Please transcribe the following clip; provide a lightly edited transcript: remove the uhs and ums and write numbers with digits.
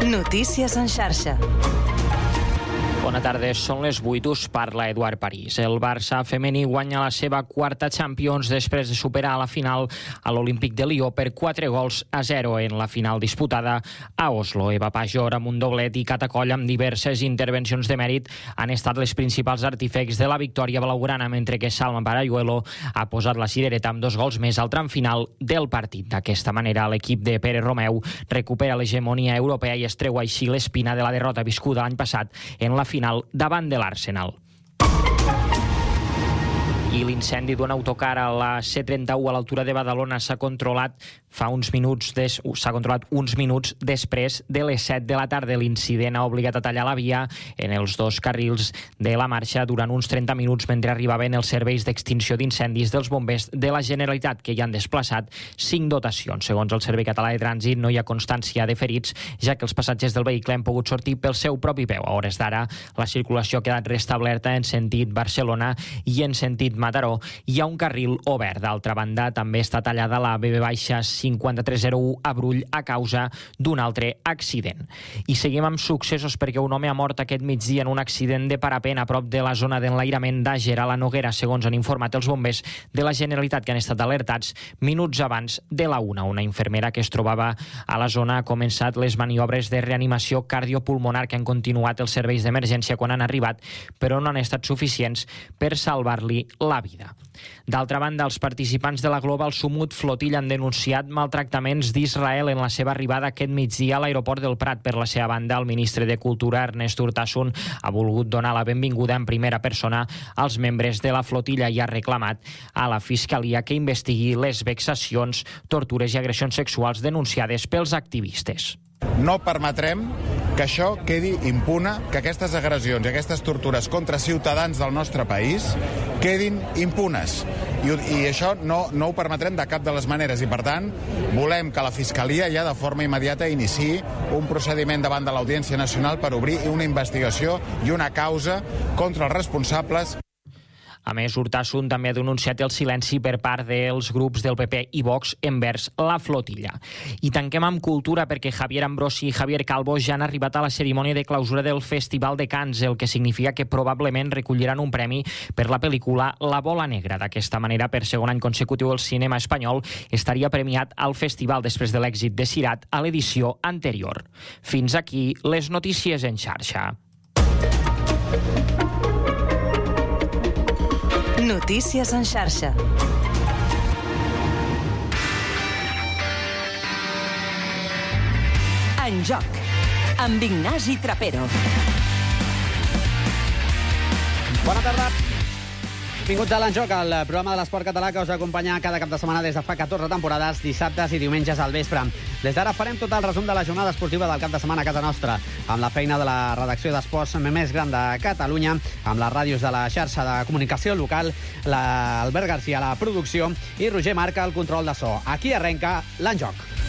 Notícies en xarxa. Bona tarda, són les 8, us parla Eduard París. El Barça femení guanya la seva quarta Champions després de superar a la final a l'Olímpic de Lió per 4-0 en la final disputada a Oslo. Eva Pajor amb un doblet i Cata Coll amb diverses intervencions de mèrit han estat les principals artífecs de la victòria blaugrana, mentre que Salma Parayuelo ha posat la cirereta amb 2 gols més al tram final del partit. D'aquesta manera, l'equip de Pere Romeu recupera l'hegemonia europea i es treu així l'espina de la derrota viscuda l'any passat en la final davant de l'Arsenal. I l'incendi d'un autocar a la C31 a l'altura de Badalona s'ha controlat uns minuts després de les 7 de la tarda. L'incident ha obligat a tallar la via en els 2 carrils de la marxa durant uns 30 minuts mentre arribaven els serveis d'extinció d'incendis dels bombers de la Generalitat, que hi han desplaçat 5 dotacions. Segons el Servei Català de Trànsit, no hi ha constància de ferits, ja que els passatgers del vehicle han pogut sortir pel seu propi peu. A hores d'ara, la circulació ha quedat restablerta en sentit Barcelona i en sentit Mataró. Hi ha un carril obert. D'altra banda, també està tallada la BB-5301 a Brull a causa d'un altre accident. I seguim amb successos perquè un home ha mort aquest migdia en un accident de parapent a prop de la zona d'enlairament d'Àger a la Noguera, segons han informat els bombers de la Generalitat, que han estat alertats minuts abans de la 1. Una infermera que es trobava a la zona ha començat les maniobres de reanimació cardiopulmonar que han continuat els serveis d'emergència quan han arribat, però no han estat suficients per salvar-li la vida. D'altra banda, els participants de la Global Summit Flotilla han denunciat maltractaments d'Israel en la seva arribada aquest migdia a l'aeroport del Prat. Per la seva banda, el ministre de Cultura, Ernest Urtasun, ha volgut donar la benvinguda en primera persona als membres de la flotilla i ha reclamat a la Fiscalia que investigui les vexacions, tortures i agressions sexuals denunciades pels activistes. No permetrem que això quedi impune, que aquestes agressions i aquestes tortures contra ciutadans del nostre país quedin impunes. I això no ho permetrem de cap de les maneres. I, per tant, volem que la Fiscalia ja de forma immediata iniciï un procediment davant de l'Audiència Nacional per obrir una investigació i una causa contra els responsables. A més, Urtasun també ha denunciat el silenci per part dels grups del PP i Vox envers la flotilla. I tanquem amb cultura perquè Javier Ambrosi i Javier Calvo ja han arribat a la cerimònia de clausura del Festival de Cants, el que significa que probablement recolliran un premi per la pel·lícula La Bola Negra. D'aquesta manera, per segon any consecutiu, el cinema espanyol estaria premiat al festival després de l'èxit de Sirat a l'edició anterior. Fins aquí les notícies en xarxa. Notícies en xarxa. En joc, amb Ignasi Trapero. Bona tarda. Benvinguts a l'Enjoc, el programa de l'esport català que us acompanya cada cap de setmana des de fa 14 temporades, dissabtes i diumenges al vespre. Des d'ara farem tot el resum de la jornada esportiva del cap de setmana a casa nostra, amb la feina de la redacció d'esports més gran de Catalunya, amb les ràdios de la xarxa de comunicació local, l'Albert Garcia a la producció i Roger Marca al control de so. Aquí arrenca l'Enjoc.